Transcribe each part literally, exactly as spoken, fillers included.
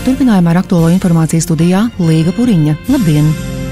Turpinājumā ar aktuālo informāciju studijā Līga Puriņa. Labdien!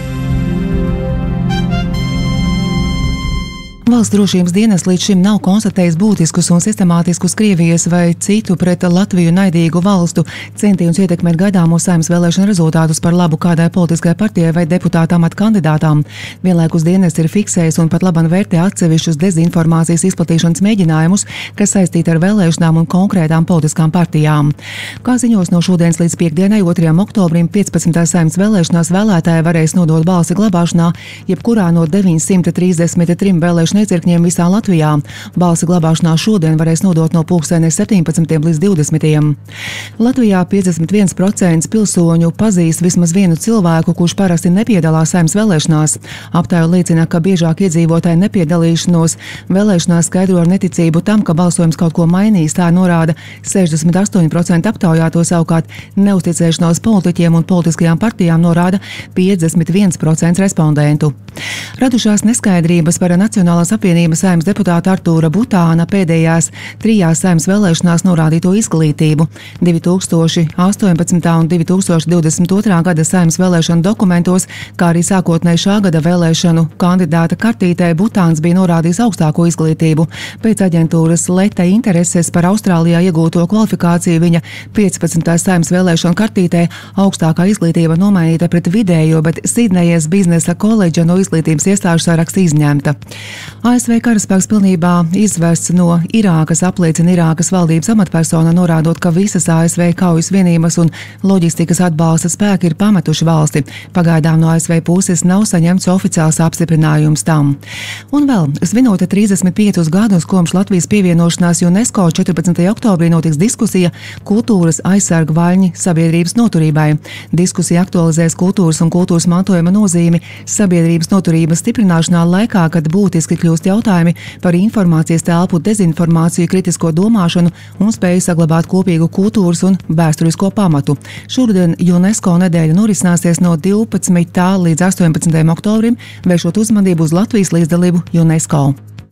Valsts drošības dienas līdz šim nav konstatējis būtiskus un sistemātiskus Krievijas vai citu pret Latviju naidīgu valstu centienus ietekmēt gaidāmo Saeimas vēlēšanu rezultātus par labu kādai politiskai partijai vai deputātām at kandidātām. Vienlaikus dienas ir fiksējis un pat laban vērtē atsevišķus dezinformācijas izplatīšanas mēģinājumus, kas saistīti ar vēlēšanām un konkrētām politiskām partijām. Kā ziņos no šodienas līdz piekdienai, otrajam oktobrim, piecpadsmitajās Saeimas vēlēšanās vēlētāji varēs nodot balsi glabāšanā jebkurā no deviņsimt trīsdesmit trim vēlēšanu iecirkņiem visā Latvijā. Balsi glabāšanā šodien varēs nodot no pulkstenes septiņpadsmitiem līdz divdesmitiem. Latvijā piecdesmit viens procents pilsoņu pazīst vismaz vienu cilvēku, kurš parasti nepiedalās Saeimas vēlēšanās. Aptāja liecina, ka biežāk iedzīvotāji nepiedalīšanos vēlēšanās skaidro ar neticību tam, ka balsojums kaut ko mainīs. Tā norāda sešdesmit astoņi procenti aptaujāto, savukārt neuzticēšanos politiķiem un politiskajām partijām norāda piecdesmit viens procents respondentu. Radušās neskaidrības par Nacionālās apvienības Saeimas deputāta Artūra Butāna pēdējās trijās Saeimas vēlēšanās norādīto izglītību. divi tūkstoši astoņpadsmitā un divi tūkstoši divdesmit otrā gada Saeimas vēlēšanu dokumentos, kā arī sākotnēji šā gada vēlēšanu kandidāta kartītē Butāns bija norādījis augstāko izglītību. Pēc aģentūras Leta intereses par Austrālijā iegūto kvalifikāciju viņa piecpadsmitā Saeimas vēlēšanu kartītē augstākā izglītība nomainīta pret vidējo, bet Sidnejas biznesa koledža no izglītības iestāžu saraksta izņemta. A S V karaspēks pilnībā izvests no Irākas, apliecina Irākas valdības amatpersona, norādot, ka visas A S V kaujas vienības un loģistikas atbalsta spēki ir pametuši valsti. Pagaidām no A S V puses nav saņemts oficiāls apstiprinājums tam. Un vēl, svinot trīsdesmit piecus gadus kopš Latvijas pievienošanās UNESCO, četrpadsmitajā oktobrī notiks diskusija Kultūras aizsarga vaļņi sabiedrības noturībai. Diskusija aktualizēs kultūras un kultūras mantojuma nozīmi sabiedrības noturības stiprināšanā laikā, kad būtiski kļūst jautājumi par informācijas telpu, dezinformāciju, kritisko domāšanu un spēju saglabāt kopīgu kultūras un vēsturisko pamatu. Šodien UNESCO nedēļa norisināsies no divpadsmitā līdz astoņpadsmitajam oktobrim, vēršot uzmanību uz Latvijas līdzdalību UNESCO.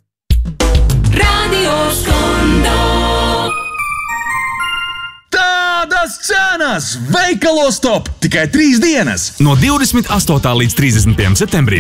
Radio Skondo! Tādas cenas! Veikalos top! Tikai trīs dienas! No divdesmit astotā līdz trīsdesmitajam septembrim